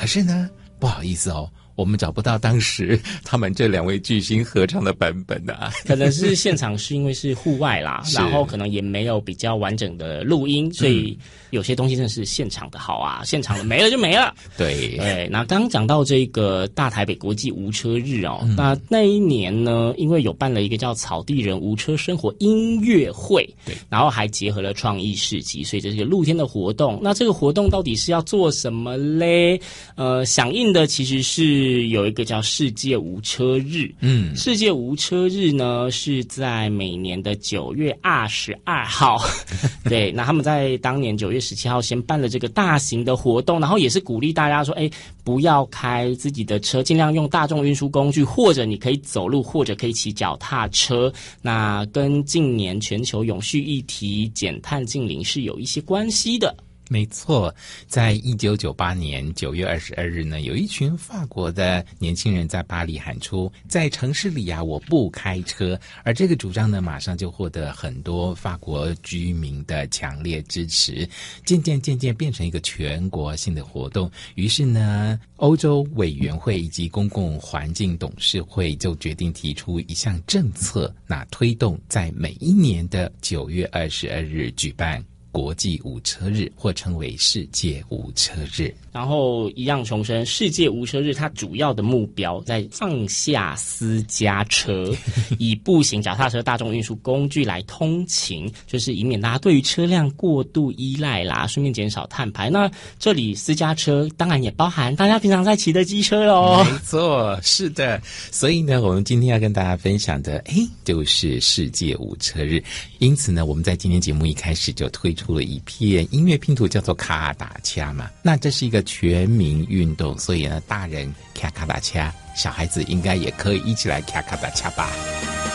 可是呢，不好意思哦，我们找不到当时他们这2位巨星合唱的版本啊， 可能是现场是因为是户外啦，然后可能也没有比较完整的录音，所以有些东西真的是现场的好啊，现场的没了就没了。对，那刚刚讲到这个大台北国际无车日哦，那一年呢，因为有办了一个叫草地人无车生活音乐会，对，然后还结合了创意市集，所以这是一个露天的活动。那这个活动到底是要做什么嘞？响应的其实是有一个叫世界无车日，世界无车日呢是在每年的9月22号，对，那他们在当年9月17号先办了这个大型的活动，然后也是鼓励大家说，不要开自己的车，尽量用大众运输工具，或者你可以走路，或者可以骑脚踏车。那跟近年全球永续议题减碳净零是有一些关系的。 没错，在1998年9月22日呢，有一群法国的年轻人在巴黎喊出在城市里啊我不开车，而这个主张呢马上就获得很多法国居民的强烈支持，渐渐变成一个全国性的活动。于是呢，欧洲委员会以及公共环境董事会就决定提出一项政策，那推动在每一年的9月22日举办国际无车日，或称为世界无车日。 然后一样重申，世界无车日它主要的目标在放下私家车，以步行、脚踏车、大众运输工具来通勤，就是以免大家对于车辆过度依赖啦，顺便减少碳排。那这里私家车当然也包含大家平常在骑的机车咯。 没错，是的。所以呢，我们今天要跟大家分享的就是世界无车日。因此呢，我们在今天节目一开始就推出了一片音乐拼图，叫做卡达恰嘛。那这是一个全民运动，所以呢，大人卡达恰，小孩子应该也可以一起来卡达恰吧。